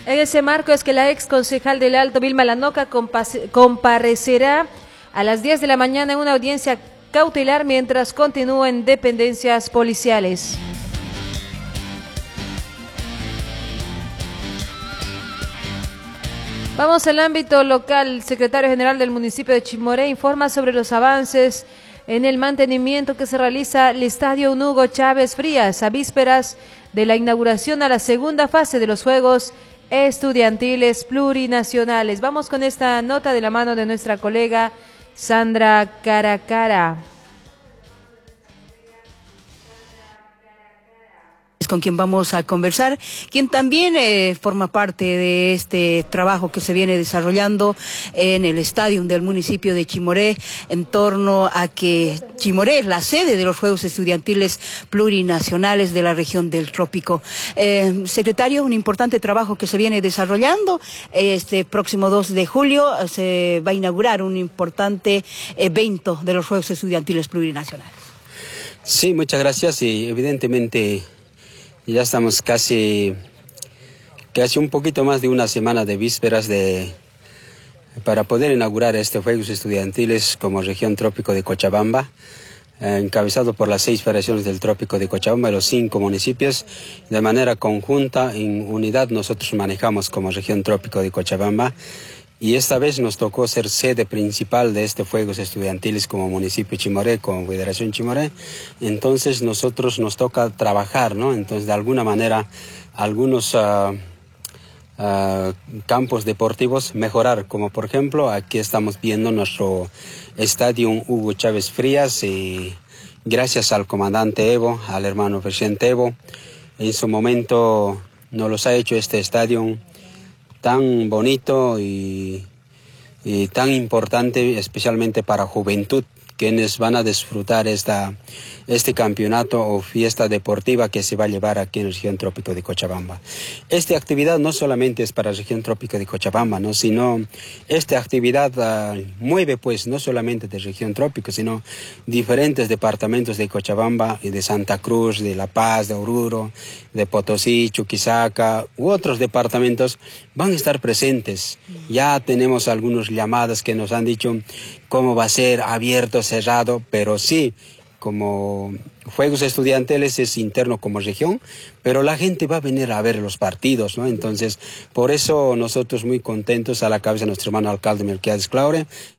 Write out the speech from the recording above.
En ese marco es que la ex concejal del Alto, Vilma Lanoca, comparecerá a las 10 de la mañana en una audiencia cautelar mientras continúa en dependencias policiales. Vamos al ámbito local. El secretario general del municipio de Chimoré informa sobre los avances en el mantenimiento que se realiza el estadio Hugo Chávez Frías a vísperas de la inauguración a la segunda fase de los Juegos Estudiantiles Plurinacionales. Vamos con esta nota de la mano de nuestra colega Sandra Caracara, con quien vamos a conversar, quien también forma parte de este trabajo que se viene desarrollando en el estadio del municipio de Chimoré, en torno a que Chimoré es la sede de los Juegos Estudiantiles Plurinacionales de la región del Trópico. Secretario, un importante trabajo que se viene desarrollando. Este próximo 2 de julio se va a inaugurar un importante evento de los Juegos Estudiantiles Plurinacionales. Sí, muchas gracias y evidentemente ya estamos casi un poquito más de una semana de vísperas para poder inaugurar estos Juegos Estudiantiles como región trópico de Cochabamba, encabezado por las 6 federaciones del trópico de Cochabamba y los 5 municipios. De manera conjunta, en unidad, nosotros manejamos como región trópico de Cochabamba. Y esta vez nos tocó ser sede principal de estos Juegos Estudiantiles como municipio Chimoré, como Federación Chimoré. Entonces nosotros nos toca trabajar, ¿no? Entonces de alguna manera algunos campos deportivos mejorar, como por ejemplo aquí estamos viendo nuestro estadio Hugo Chávez Frías y gracias al comandante Evo, al hermano presidente Evo, en su momento nos los ha hecho este estadio tan bonito y tan importante, especialmente para juventud, quienes van a disfrutar este campeonato o fiesta deportiva que se va a llevar aquí en la región trópico de Cochabamba. Esta actividad no solamente es para la región trópico de Cochabamba, ¿no? Sino esta actividad mueve pues no solamente de región trópico, sino diferentes departamentos de Cochabamba y de Santa Cruz, de La Paz, de Oruro, de Potosí, Chuquisaca u otros departamentos van a estar presentes. Ya tenemos algunas llamadas que nos han dicho cómo va a ser abierto, cerrado, pero sí, como Juegos Estudiantiles es interno como región, pero la gente va a venir a ver los partidos, ¿no? Entonces, por eso nosotros muy contentos a la cabeza de nuestro hermano alcalde Melquiades Claure,